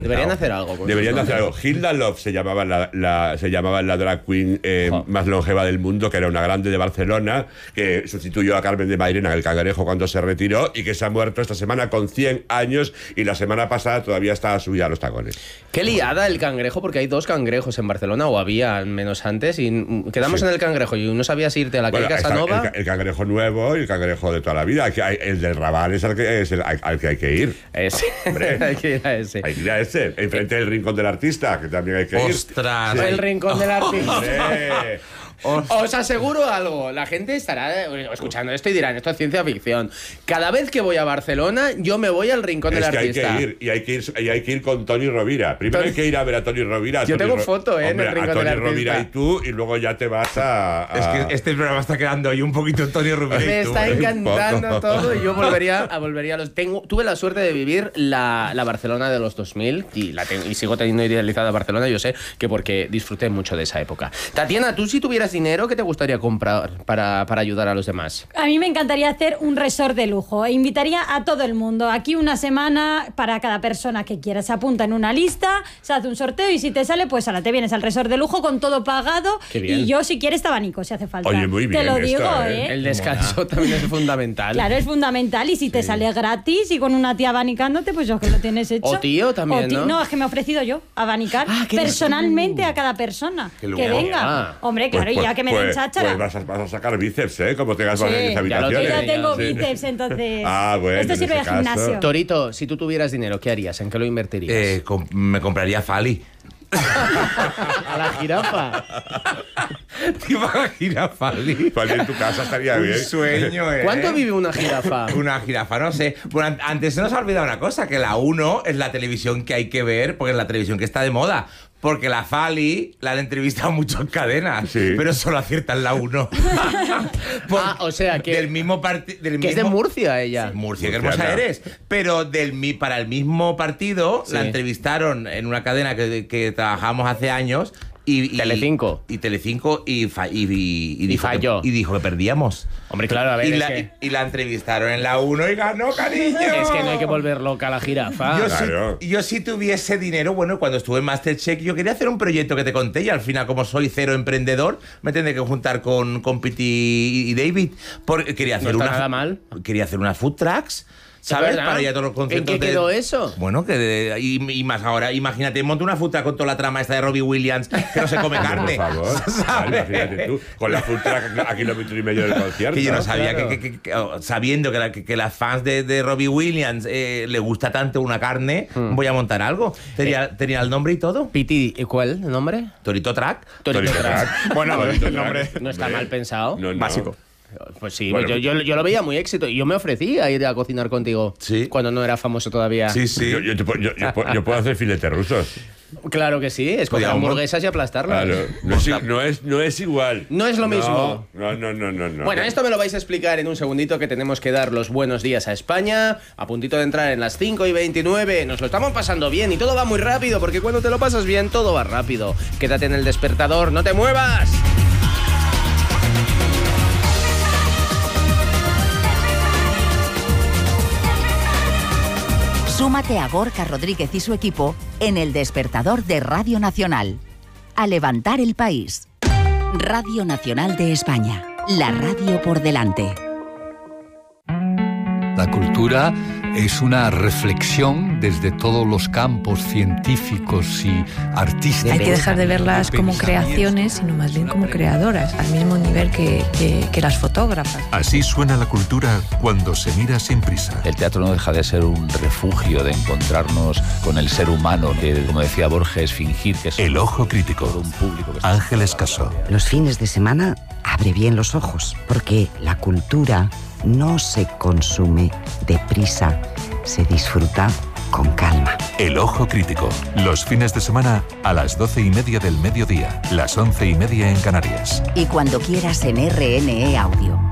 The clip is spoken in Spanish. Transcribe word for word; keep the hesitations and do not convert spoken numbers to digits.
Deberían no. hacer algo. Deberían hacer algo. Hilda Love se llamaba la, la, se llamaba la drag queen eh, oh. más longeva del mundo, que era una grande de Barcelona, que sustituyó a Carmen de Mairena, el Cangrejo, cuando se retiró, y que se ha muerto esta semana con cien años, y la semana pasada todavía estaba subida a los tacones. Qué liada el Cangrejo, porque hay dos cangrejos en Barcelona, o había al menos antes, y quedamos sí. en el Cangrejo, y no sabías irte a la bueno, calle Casanova. El, el Cangrejo nuevo y el Cangrejo de toda la vida. El del Raval es el que, es el, al que hay que ir. Ese. Hombre, hay que ir a ese. Hay que ir a ese. Enfrente del Rincón del Artista, que también hay que ir. ¡Ostras! Sí. El Rincón del Artista. ¡Hombre! Os aseguro algo, la gente estará escuchando esto y dirán, esto es ciencia ficción. Cada vez que voy a Barcelona, yo me voy al Rincón es del que Artista. Hay que ir, y hay que ir, y hay que ir con Toni Rovira. Primero Tony... hay que ir a ver a Toni Rovira. A yo Tony tengo Ro... foto, ¿eh? Hombre, en el Rincón a Toni del Artista. Rovira y tú, y luego ya te vas a, a... Es que este programa está quedando ahí un poquito Toni Rovira Me y tú. está ¿eh? encantando todo y yo volvería a, volvería a los... Tengo, tuve la suerte de vivir la, la Barcelona de los dos mil y, la tengo, y sigo teniendo idealizada Barcelona, yo sé que porque disfruté mucho de esa época. Tatiana, tú si tuvieras dinero, ¿qué te gustaría comprar Para, para ayudar a los demás? A mí me encantaría hacer un resort de lujo. Invitaría a todo el mundo. Aquí una semana para cada persona que quiera. Se apunta en una lista, se hace un sorteo y si te sale, pues ahora te vienes al resort de lujo con todo pagado. Y yo, si quieres, te abanico, si hace falta. Oye, muy bien. Te lo digo, esto, ¿eh? El descanso también es fundamental. Claro, es fundamental. Y si te sí. sale gratis y con una tía abanicándote, pues yo que lo tienes hecho. O tío también, o tío, ¿no? No, es que me he ofrecido yo abanicar ah, personalmente a cada persona que venga. Ah. Hombre, claro, pues, y ya que me pues, den cháchara. Pues vas a, vas a sacar bíceps, ¿eh? Como tengas sí, varias habitaciones. Yo ya tengo sí. bíceps, entonces. Ah, bueno. Esto sirve de caso. gimnasio. Torito, si tú tuvieras dinero, ¿qué harías? ¿En qué lo invertirías? Eh, com me compraría Fali. A la jirafa. ¿Te imaginas Fali? Fali en tu casa estaría Un bien. Un sueño, ¿eh? ¿Cuánto vive una jirafa? Una jirafa, no sé. Bueno, antes se nos ha olvidado una cosa, que la uno es la televisión que hay que ver, porque es la televisión que está de moda. Porque la Fali la han entrevistado mucho en cadenas, sí. pero solo acierta en la uno. Ah, o sea que... Del mismo partido... Que mismo... es de Murcia ella. Murcia, qué hermosa eres. Pero del mi... para el mismo partido sí. la entrevistaron en una cadena que, que trabajamos hace años. Y, y, Telecinco. Y Telecinco y, fa, y, y, y, y dijo falló. Que, y dijo que perdíamos. Hombre, claro, a ver. Y, es la, que... y, y la entrevistaron en la uno y ganó, cariño. Es que no hay que volver loca a la jirafa. Yo, claro. si, yo si tuviese dinero, bueno, cuando estuve en Masterchef, yo quería hacer un proyecto que te conté y al final, como soy cero emprendedor, me tendré que juntar con, con Piti y David. Porque quería hacer no está una, nada mal. Quería hacer unas food trucks. ¿Sabes? Para ir a todos los conciertos. ¿En qué de... quedó eso? Bueno, que de... y, y más ahora, imagínate, monta una futra con toda la trama esta de Robbie Williams, que no se come carne. Por favor, ¿sabes? Imagínate tú, con la futra a kilómetro y medio del concierto. Que yo no sabía claro. que, que, que, que, sabiendo que, la, que, que las fans de, de Robbie Williams eh, le gusta tanto una carne, hmm. voy a montar algo. Tenía, eh, tenía el nombre y todo. Piti, ¿y cuál el nombre? Torito Track. Torito, Torito Track. Track. Bueno, Torito el nombre no está mal pensado. No, no. Básico. Pues sí, bueno, yo, yo, yo lo veía muy éxito y yo me ofrecí a ir a cocinar contigo. Sí. Cuando no era famoso todavía. Sí, sí. Yo, yo, yo, yo, yo, yo puedo hacer filetes rusos. Claro que sí, es coger hamburguesas y aplastarlas. Claro, no es, no, es, no es igual. No es lo no, mismo. No, no, no, no, no. Bueno, esto me lo vais a explicar en un segundito, que tenemos que dar los buenos días a España. A puntito de entrar en las cinco y veintinueve. Nos lo estamos pasando bien y todo va muy rápido, porque cuando te lo pasas bien, todo va rápido. Quédate en el despertador, no te muevas. Súmate a Gorka Rodríguez y su equipo en el despertador de Radio Nacional. A levantar el país. Radio Nacional de España. La radio por delante. La cultura es una reflexión desde todos los campos científicos y artísticos. Hay que dejar de verlas como creaciones, sino más bien como creadoras, al mismo nivel que, que, que las fotógrafas. Así suena la cultura cuando se mira sin prisa. El teatro no deja de ser un refugio de encontrarnos con el ser humano, que, como decía Borges, fingir que es El ojo crítico. Un público que Ángeles Casó. Los fines de semana abre bien los ojos, porque la cultura no se consume deprisa, se disfruta con calma. El ojo crítico. Los fines de semana a las doce y media del mediodía, las once y media en Canarias. Y cuando quieras en R N E Audio.